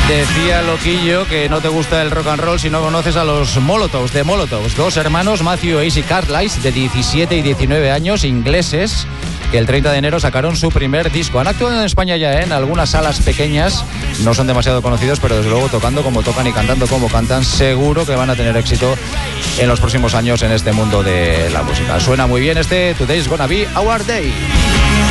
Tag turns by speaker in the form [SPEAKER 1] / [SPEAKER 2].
[SPEAKER 1] Decía Loquillo que no te gusta el rock and roll si no conoces a los Molotovs, de Molotovs, dos hermanos, Matthew Ace y Carlisle, de 17 y 19 años, ingleses, que el 30 de enero sacaron su primer disco. Han actuado en España ya en algunas salas pequeñas, no son demasiado conocidos, pero desde luego tocando como tocan y cantando como cantan, seguro que van a tener éxito en los próximos años en este mundo de la música. Suena muy bien este Today's Gonna Be Our Day.